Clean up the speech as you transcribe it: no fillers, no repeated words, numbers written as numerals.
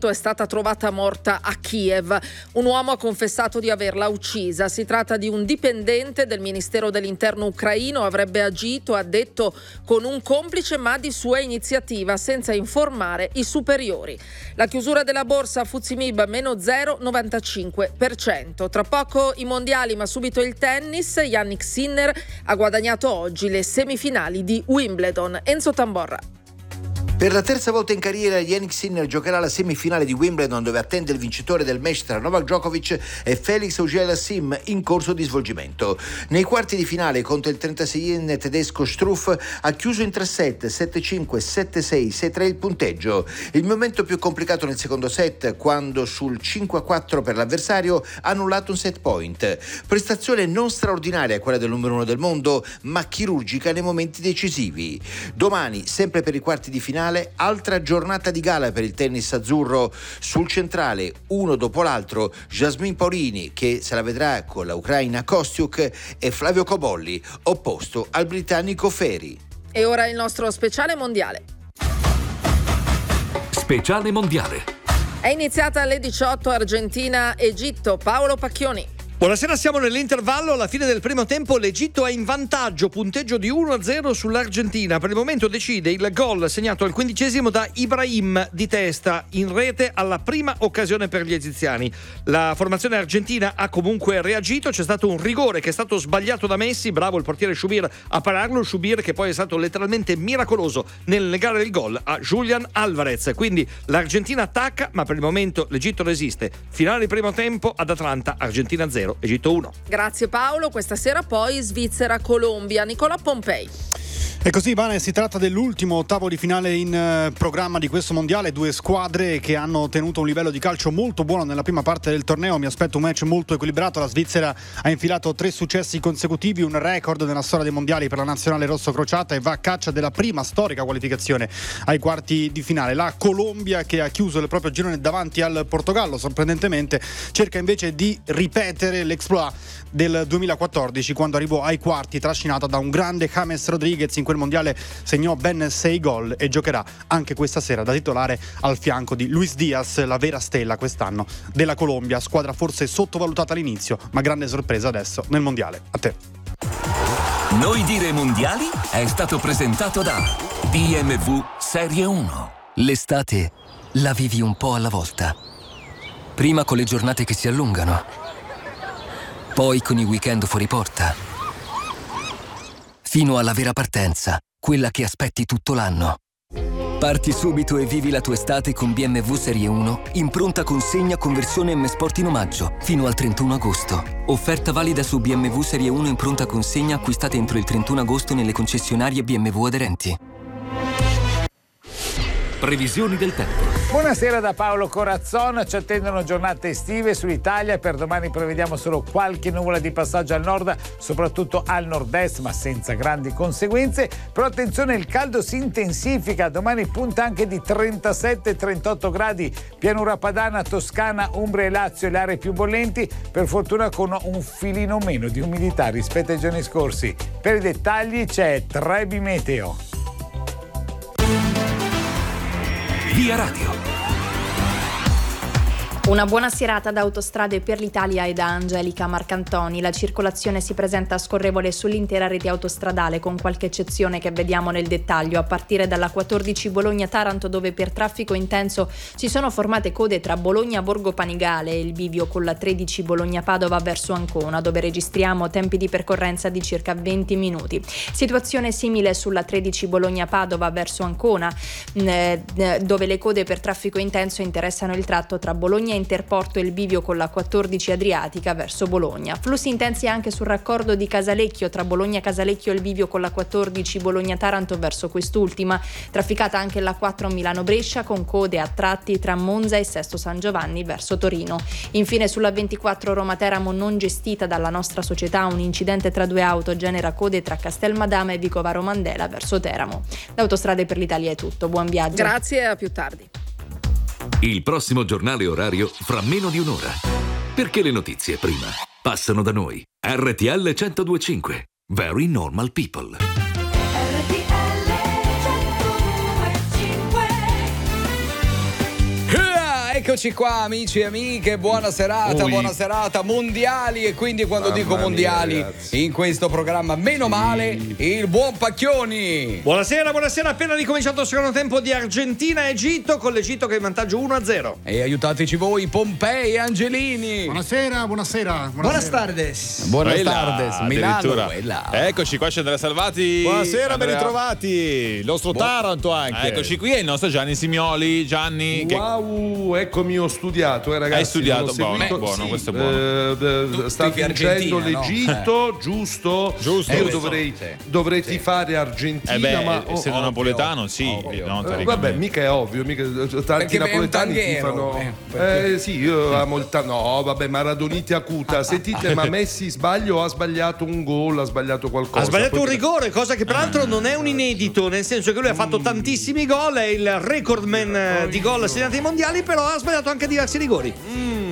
è stata trovata morta a Kiev. Un uomo ha confessato di averla uccisa. Si tratta di un dipendente del Ministero dell'Interno ucraino. Avrebbe agito, ha detto, con un complice ma di sua iniziativa, senza informare i superiori. La chiusura della borsa FTSE MIB meno 0,95%. Tra poco i mondiali, ma subito il tennis. Jannik Sinner ha guadagnato oggi le semifinali di Wimbledon. Enzo Tamborra. Per la terza volta in carriera Jannik Sinner giocherà la semifinale di Wimbledon, dove attende il vincitore del match tra Novak Djokovic e Felix Auger-Aliassime in corso di svolgimento. Nei quarti di finale contro il 36enne tedesco Struff ha chiuso in 3-7, 7-5, 7-6, 6-3 il punteggio. Il momento più complicato nel secondo set, quando sul 5-4 per l'avversario ha annullato un set point. Prestazione non straordinaria quella del numero 1 del mondo, ma chirurgica nei momenti decisivi. Domani, sempre per i quarti di finale, altra giornata di gala per il tennis azzurro. Sul centrale, uno dopo l'altro, Jasmine Paolini, che se la vedrà con la ucraina Kostyuk, e Flavio Cobolli, opposto al britannico Ferri. E ora il nostro speciale mondiale. Speciale mondiale. È iniziata alle 18 Argentina-Egitto. Paolo Pacchioni. Buonasera, siamo nell'intervallo. Alla fine del primo tempo l'Egitto è in vantaggio, punteggio di 1-0 sull'Argentina. Per il momento decide il gol segnato al 15° da Ibrahim di testa in rete alla prima occasione per gli egiziani. La formazione argentina ha comunque reagito, c'è stato un rigore che è stato sbagliato da Messi, bravo il portiere Shubir a pararlo, Shubir che poi è stato letteralmente miracoloso nel negare il gol a Julian Alvarez. Quindi l'Argentina attacca, ma per il momento l'Egitto resiste. Finale di primo tempo ad Atlanta, Argentina 0, Egitto 1. Grazie Paolo. Questa sera poi Svizzera-Colombia. Nicola Pompei. E così, Vane, si tratta dell'ultimo ottavo di finale in programma di questo mondiale. Due squadre che hanno tenuto un livello di calcio molto buono nella prima parte del torneo. Mi aspetto un match molto equilibrato. La Svizzera ha infilato 3 successi consecutivi, un record nella storia dei mondiali per la nazionale rosso-crociata, e va a caccia della prima storica qualificazione ai quarti di finale. La Colombia, che ha chiuso il proprio girone davanti al Portogallo, sorprendentemente cerca invece di ripetere l'exploit del 2014, quando arrivò ai quarti trascinata da un grande James Rodriguez. In quel mondiale segnò ben 6 gol e giocherà anche questa sera da titolare al fianco di Luis Diaz, la vera stella quest'anno della Colombia, squadra forse sottovalutata all'inizio, ma grande sorpresa adesso nel mondiale. A te. Noi dire mondiali è stato presentato da BMW Serie 1. L'estate la vivi un po' alla volta. Prima con le giornate che si allungano, poi con i weekend fuori porta, fino alla vera partenza, quella che aspetti tutto l'anno. Parti subito e vivi la tua estate con BMW Serie 1 in pronta consegna con versione M Sport in omaggio fino al 31 agosto. Offerta valida su BMW Serie 1 in pronta consegna acquistate entro il 31 agosto nelle concessionarie BMW aderenti. Previsioni del tempo. Buonasera da Paolo Corazzon. Ci attendono giornate estive sull'Italia. Per domani prevediamo solo qualche nuvola di passaggio al nord, soprattutto al nord-est, ma senza grandi conseguenze. Però attenzione, il caldo si intensifica. Domani punta anche di 37-38 gradi. Pianura padana, Toscana, Umbria e Lazio le aree più bollenti, per fortuna con un filino meno di umidità rispetto ai giorni scorsi. Per i dettagli c'è Trebi Meteo. Via Radio. Una buona serata da Autostrade per l'Italia e da Angelica Marcantoni. La circolazione si presenta scorrevole sull'intera rete autostradale, con qualche eccezione che vediamo nel dettaglio, a partire dalla 14 Bologna-Taranto, dove per traffico intenso si sono formate code tra Bologna-Borgo Panigale e il bivio con la 13 Bologna-Padova verso Ancona, dove registriamo tempi di percorrenza di circa 20 minuti. Situazione simile sulla 13 Bologna-Padova verso Ancona, dove le code per traffico intenso interessano il tratto tra Bologna Interporto e il bivio con la 14 Adriatica verso Bologna. Flussi intensi anche sul raccordo di Casalecchio tra Bologna Casalecchio e il bivio con la 14 Bologna Taranto verso quest'ultima. Trafficata anche la 4 Milano Brescia, con code a tratti tra Monza e Sesto San Giovanni verso Torino. Infine sulla 24 Roma Teramo, non gestita dalla nostra società, un incidente tra 2 auto genera code tra Castelmadama e Vicovaro Mandela verso Teramo. L'Autostrade per l'Italia è tutto, buon viaggio. Grazie e a più tardi. Il prossimo giornale orario fra meno di un'ora. Perché le notizie prima passano da noi. RTL 102.5. Very Normal People. Eccoci qua amici e amiche, buona serata, mondiali, e quindi quando dico mondiali in questo programma, meno male, il buon Pacchioni. Buonasera, appena ricominciato il secondo tempo di Argentina-Egitto, con l'Egitto che è in vantaggio 1-0. E aiutateci voi, Pompei e Angelini. Buonasera. Buonas tardes. Buonas tardes, Milano. Eccoci qua, c'è Andrea Salvati. Buonasera, ben ritrovati. Il nostro Taranto anche. Eccoci qui, è il nostro Gianni Simioli. Gianni, wow, eccomi, ho studiato, ragazzi. Hai studiato, buono, sì. Questo è buono. Sta vincendo l'Egitto, no? Giusto. Io dovrei tifare Argentina, ma essendo napoletano, sì. Vabbè, mica è ovvio, tanti napoletani tifano. Sì, io amo il no, vabbè, Maradonite acuta. Sentite, ma Messi sbaglio o ha sbagliato un gol, ha sbagliato qualcosa? Ha sbagliato un rigore, cosa che peraltro non è un inedito, nel senso che lui ha fatto tantissimi gol, è il recordman di gol segnati ai mondiali, però ha sbagliato anche diversi rigori.